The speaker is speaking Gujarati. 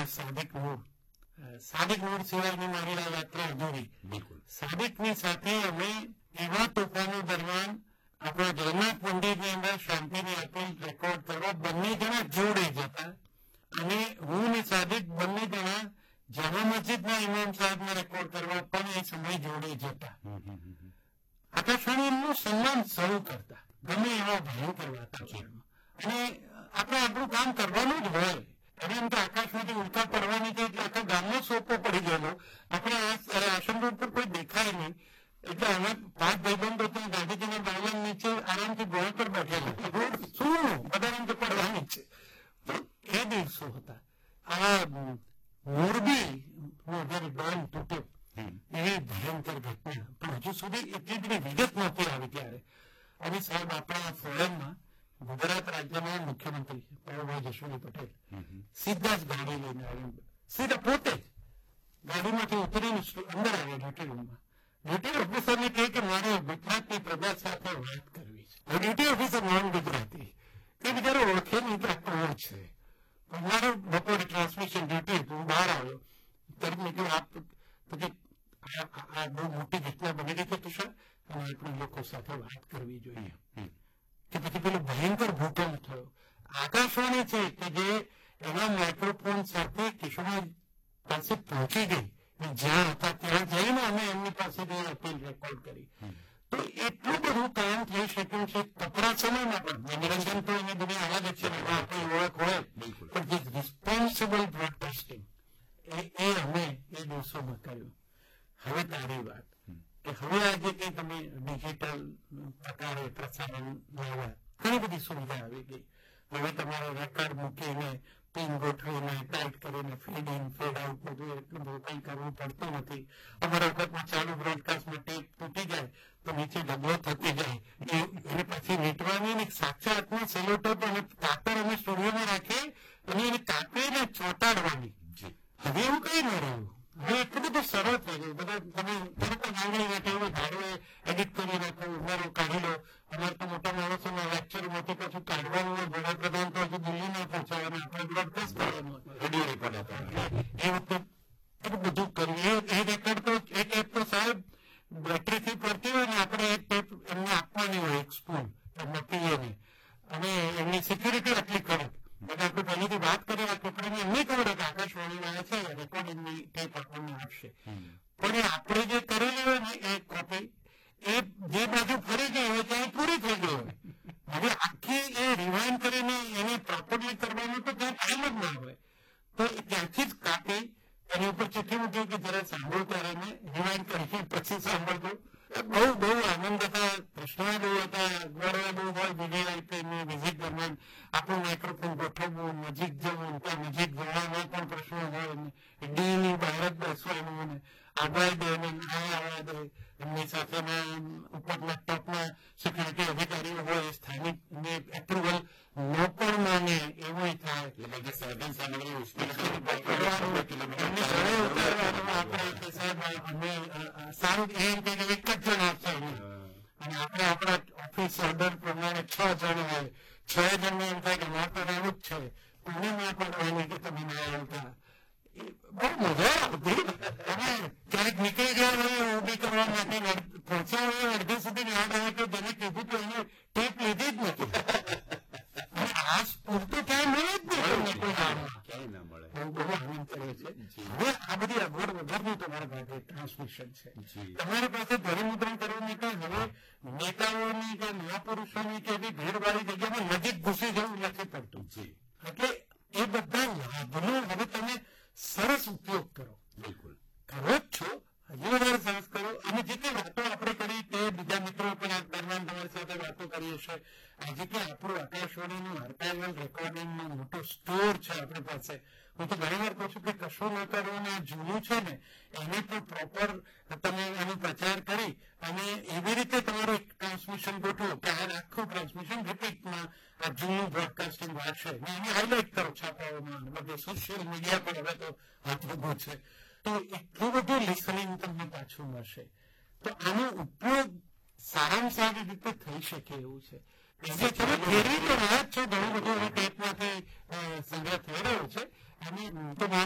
સાદિક નૂર. સાદિક નૂર સિવાયની મારી આ યાત્રા અધૂરી. સાદિકની સાથે અમે એવા તોફાનો દરમિયાન આપણા જગન્નાથ મંદિરની અંદર શાંતિની અપીલ રેકોર્ડ કરવા બંને જણા જોડે જતા અને હું ને સાદિક બંને જણા જામા મસ્જિદના ઇમામ સાહેબને રેકોર્ડ કરવા પણ એ સમય જોડે જતા. આકાશવાણીનું સન્માન શરૂ કરતા ગમે એવા ભયંકર વાતાવરણમાં. અને આપણે આપણું કામ કરવાનું જ હોય. એમ તો આકાશમાંથી ઉલ્કા પડવાની છે એટલે આખા ગામનો સોપો પડી ગયેલો. આપણે આશ્રમ રોડ પર કોઈ દેખાય નહીં એટલે અમે 5 ભાઈબંધો ત્યાં ગાંધીજીના બાવળા નીચે આરામથી ગોળ પર બેઠેલા. રોડ શું બધા તો પડવાની છે. તો એ દિવસો હતા. આ મોરબી જયારે ડોમ તૂટ્યો એવી ભયંકર ઘટના પણ હજુ સુધી એટલી બધી વિગત નહોતી આવી ત્યારે. અને સાહેબ આપણા ફોરમમાં ગુજરાત રાજ્યના મુખ્યમંત્રી પ્રભુભાઈ જશોભાઈ પટેલ સીધા જ ગાડી લઈને આવી. સીધા પોતે જ ગાડીમાંથી ઉતરીને અંદર આવ્યા ડ્યુટી રૂમમાં. ડ્યુટી ઓફિસરને કહે કે મારે ગુજરાતની પ્રજા સાથે વાત કરવી છે. ડ્યુટી ઓફિસર નોન ગુજરાતી તે બિચારો ઓળખે નહીં તો કોણ છે. મારું બપોરે ટ્રાન્સમિશન ડ્યુટી હતું. હું બહાર આવ્યો ત્યારે મેં કહ્યું આપ પછી આ બહુ મોટી ઘટના બની ગઈ છે તુષાર અને આપણે લોકો સાથે વાત કરવી જોઈએ. કે પછી પેલો ભયંકર ભૂકંપ થયો. આકાશવાણી છે કે જે એના માઇક્રોફોન સાથે કિશોર પાસે પહોંચી ગઈ જ્યાં હતા ત્યાં જઈને અમે એમની પાસેથી અપીલ રેકોર્ડ કરી. તો એટલું બધું કામ થઈ શક્યું છે કપરા સમયમાં પણ. મનોરંજન તો એને બધી આવા જ છે આપણી ઓળખ હોય પણ જે રિસ્પોન્સિબલ બ્રોડકાસ્ટિંગ એ અમે એ દિવસોમાં કર્યું. હવે તારી વાત કે હવે આજે કે તમે ડિજિટલ પ્રકારે પ્રસારણ લાવ્યા ઘણી બધી સુવિધા આવી ગઈ. હવે તમારો રેકોર્ડ મૂકીને પિન ગોઠવીને ટાઈટ કરીને ફેડ ઇન ફેડ આઉટ બધું એટલું બધું કંઈ કરવું પડતું નથી. અમારા વખતમાં ચાલુ બ્રોડકાસ્ટમાં ટેપ તૂટી જાય તો નીચે ડબલો થતી જાય એને પછી વીંટવાની અને સાચા હાથમાં સેલોટેપ અને કાતર અમે સ્ટુડિયોમાં રાખીએ અને એને કાપીને ચોંટાડવાની. હવે એવું કઈ ન રહ્યું. હવે એટલું બધું સરળ થઈ ગયું. બધા તમે તરત આંગળી નાખે એવું ધારો એડિટ કરી નાખો ઉમેરો કાઢી લો. અમારે તો મોટા માણસોના લેક્ચરમાંથી પાછું કાઢવાનું હોય. વડાપ્રધાન તો હજુ દિલ્હી ના પહોંચાય અને આપણે બ્રોડકાસ્ટ કરવાનું રેડિયો રિપોર્ટ હતા એ વખતે બધું કર્યું. એ રેકોર્ડ તો એ ટેપ તો સાહેબ બેટરીથી પડતી હોય ને આપણે એ ટેપ એમને આપવાની હોય એક સ્પૂન એમના પીએને અને એમની સિક્યુરિટી આટલી કડક. બધા આપણે પહેલેથી વાત કરીએ આ ટુકડીને એમની ખબર હતી આકાશવાણીમાં છે રેકોર્ડિંગની ટેપ આપણને આપશે. પણ એ આપણે જે કરેલી હોય ને એ કોપી એ જે બાજુ ફરી ગઈ હોય ત્યાં પૂરી થઈ ગઈ હોય. હવે આખી એ રિવાઇન્ડ કરીને એને પ્રોપરલી કરવાનું તો ત્યાં ટાઈમ જ ના હોય. તો ત્યાંથી જ કાપી એની ઉપર ચિઠ્ઠી મૂકી કે જરા સાંભળો ત્યારે એને રિવાઇન્ડ કરી પછી સાંભળતો. બહુ બહુ આનંદ હતા. પ્રશ્નો બહુ હતા. અગવડો બહુ હોય. વીવીઆઈપીની વિઝિટ દરમિયાન આપણું માઇક્રોફોન ગોઠવવું નજીક જવું ત્યાં નજીક જવાના પણ પ્રશ્નો હોય. ડીની બહાર જ બેસવાનું અને આગળ દે અને ના આવવા દે. એમની સાથેના ઉપર લેપટોપના સિક્યુરિટી અધિકારીઓ હોય સ્થાનિક એપ્રુવલ ન પણ માને એવું થાય. એટલે બધી સાધન સામગ્રી સારું એમ કે એક જ જણ આપશે અને આપણે આપણા ઓફિસ ઓર્ડર પ્રમાણે 6 જણ હોય. 6 જણને એમ થાય કે મારે તો રહેવું જ છે. કોને ના પડવાની કે તમે ના આવતા. બહુ મજા આવતી. અને ક્યારેક નીકળી ગયા હોય ઊભી કરવા માટે પહોંચ્યા હોય અડધી સુધી યાદ આવે કે જેને કીધું તો એને ટેપ લીધી જ નથી. આ પૂરતું ક્યાંય મળે જ નહીં. ક્યાંય ના મળે. બહુ આનંદ કરે છે. હવે આ બધી અગવડ વગરનું તમારા પાસે ટ્રાન્સમિશન છે. તમારી પાસે ધ્વનિમુદ્રણ કરવાની કે હવે નેતાઓની કે મહાપુરુષોની કે એવી ભીડવાળી જગ્યામાં નજીક ઘૂસી જવું નથી પડતું. એટલે એ બધા લાભનો હવે તમે સરસ ઉપયોગ કરો. બિલકુલ કરો જ છો. હજી વધારે સરસ કરો. અને જે કંઈ વાતો આપણે કરી તે બીજા મિત્રો પણ આ દરમિયાન તમારી સાથે વાતો કરી હશે. આજે કે આપણું આકાશવાણીનું આર્કાઇવલ રેકોર્ડિંગનો મોટો સ્ટોર છે આપણી પાસે. હું તો ઘણી વાર કહું છું કે કશું ન કરવાનું આ જૂનું છે ને એને પણ પ્રોપર તમે એનો પ્રચાર કરી અને એવી રીતે તમારું એક ટ્રાન્સમિશન ગોઠવો કે આ આખું ટ્રાન્સમિશન રિપીટમાં આ જૂનું બ્રોડકાસ્ટિંગ વાંચશે ને એને હાઇલાઇટ કરો છાપાઓમાં બધે સોશિયલ મીડિયા પર હવે તો હાથ વધુ છે. તો એટલું બધું લિસનિંગ તમને પાછું મળશે. તો આનો ઉપયોગ સારામાં સારી રીતે થઈ શકે એવું છે. ફેરવી તો રહ્યા જ છે. ઘણું બધું હવે ટેપમાંથી સંગ્રહ થઈ રહ્યો છે અને તો